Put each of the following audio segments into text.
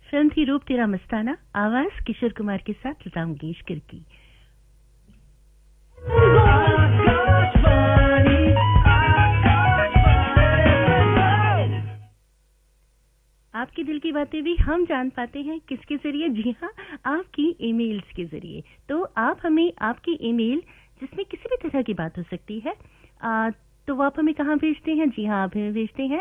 Film थी रूप तेरा मस्ताना, आवाज किशोर कुमार के साथ लता मंगेशकर की। आपके दिल की बातें भी हम जान पाते हैं किसके जरिए? जी हाँ, आपकी ईमेल्स के जरिए। तो आप हमें आपकी ईमेल जिसमें किसी भी तरह की बात हो सकती है, तो वो आप हमें कहाँ भेजते हैं? जी हाँ, आप हमें भेजते हैं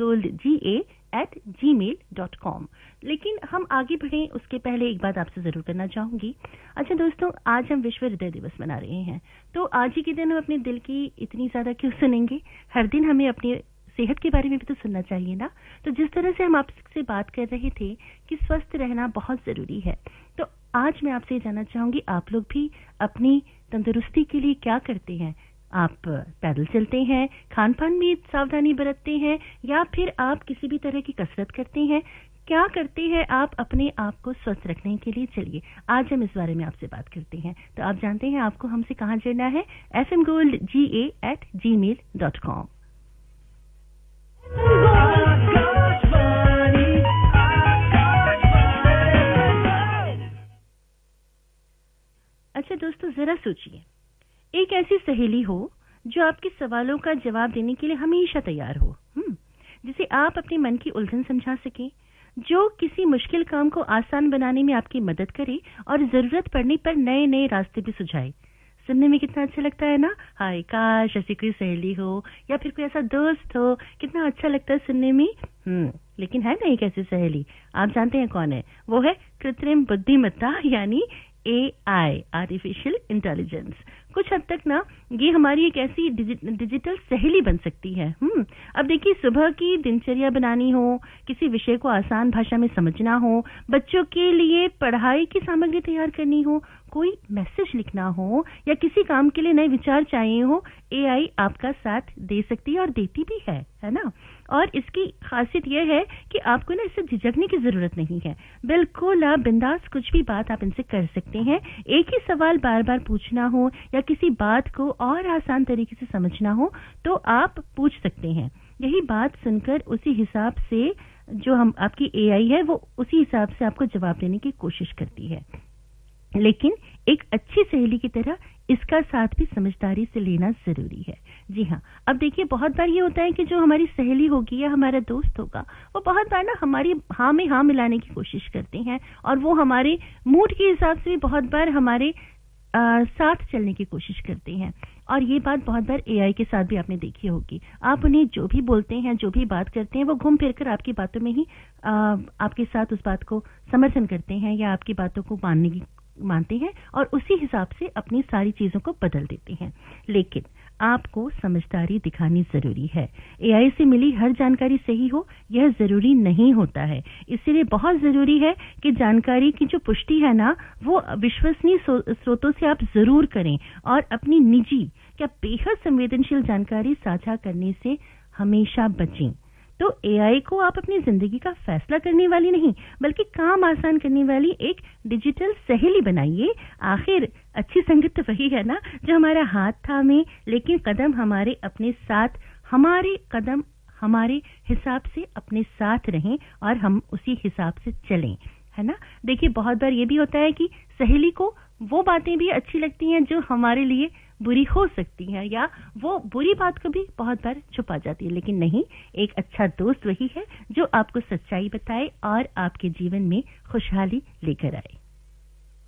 fmgoldga@gmail.com। लेकिन हम आगे बढ़ें उसके पहले एक बात आपसे जरूर करना चाहूंगी। अच्छा दोस्तों, आज हम विश्व हृदय दिवस मना रहे हैं, तो आज ही के दिन हम अपने दिल की इतनी ज्यादा क्यों सुनेंगे? हर दिन हमें अपनी सेहत के बारे में भी तो सुनना चाहिए ना। तो जिस तरह से हम आपसे बात कर रहे थे कि स्वस्थ रहना बहुत जरूरी है, तो आज मैं आपसे जानना चाहूंगी, आप लोग भी अपनी तंदुरुस्ती के लिए क्या करते हैं? आप पैदल चलते हैं, खान पान में सावधानी बरतते हैं, या फिर आप किसी भी तरह की कसरत करते हैं? क्या करते हैं आप अपने आप को स्वस्थ रखने के लिए? चलिए आज हम इस बारे में आपसे बात करते हैं। तो आप जानते हैं आपको हमसे कहाँ जुड़ना है? fmgoldga@gmail.com। अच्छा दोस्तों, जरा सोचिए, एक ऐसी सहेली हो जो आपके सवालों का जवाब देने के लिए हमेशा तैयार हो, जिसे आप अपने मन की उलझन समझा सके, जो किसी मुश्किल काम को आसान बनाने में आपकी मदद करे और जरूरत पड़ने पर नए नए रास्ते भी सुझाए। सुनने में कितना अच्छा लगता है ना? हाय काश ऐसी कोई सहेली हो या फिर कोई ऐसा दोस्त हो, कितना अच्छा लगता है सुनने में। लेकिन है ना एक ऐसी सहेली, आप जानते हैं कौन है? वो है कृत्रिम बुद्धिमत्ता, यानी AI, आर्टिफिशियल इंटेलिजेंस। कुछ हद तक ना ये हमारी एक ऐसी डिजिटल सहेली बन सकती है। अब देखिए, सुबह की दिनचर्या बनानी हो, किसी विषय को आसान भाषा में समझना हो, बच्चों के लिए पढ़ाई की सामग्री तैयार करनी हो, कोई मैसेज लिखना हो, या किसी काम के लिए नए विचार चाहिए हो, AI आपका साथ दे सकती है और देती भी है ना? और इसकी खासियत यह है कि आपको ना इससे झिझकने की जरूरत नहीं है। बिल्कुल आप बिंदास कुछ भी बात आप इनसे कर सकते हैं। एक ही सवाल बार बार पूछना हो या किसी बात को और आसान तरीके से समझना हो तो आप पूछ सकते हैं। यही बात सुनकर उसी हिसाब से जो हम आपकी AI है वो उसी हिसाब से आपको जवाब देने की कोशिश करती है। लेकिन एक अच्छी सहेली की तरह इसका साथ भी समझदारी से लेना जरूरी है। जी हाँ, अब देखिए, बहुत बार ये होता है कि जो हमारी सहेली होगी या हमारा दोस्त होगा, वो बहुत बार ना हमारी हाँ में हाँ मिलाने की कोशिश करते हैं, और वो हमारे मूड के हिसाब से भी बहुत बार हमारे साथ चलने की कोशिश करते हैं। और ये बात बहुत बार AI के साथ भी आपने देखी होगी। आप उन्हें जो भी बोलते हैं, जो भी बात करते हैं, वो घूम फिर कर आपकी बातों में ही आपके साथ उस बात को समर्थन करते हैं या आपकी बातों को मानते हैं और उसी हिसाब से अपनी सारी चीजों को बदल देते हैं। लेकिन आपको समझदारी दिखानी जरूरी है। AI से मिली हर जानकारी सही हो यह जरूरी नहीं होता है। इसीलिए बहुत जरूरी है कि जानकारी की जो पुष्टि है ना, वो विश्वसनीय स्रोतों से आप जरूर करें और अपनी निजी या बेहद संवेदनशील जानकारी साझा करने से हमेशा बचें। तो AI को आप अपनी जिंदगी का फैसला करने वाली नहीं, बल्कि काम आसान करने वाली एक डिजिटल सहेली बनाइए। आखिर अच्छी संगत तो वही है ना जो हमारा हाथ थामे, लेकिन कदम हमारे अपने साथ, हमारे कदम हमारे हिसाब से अपने साथ रहें और हम उसी हिसाब से चलें, है ना? देखिए, बहुत बार ये भी होता है कि सहेली को वो बातें भी अच्छी लगती हैं जो हमारे लिए बुरी हो सकती है, या वो बुरी बात को भी बहुत बार छुपा जाती है। लेकिन नहीं, एक अच्छा दोस्त वही है जो आपको सच्चाई बताए और आपके जीवन में खुशहाली लेकर आए।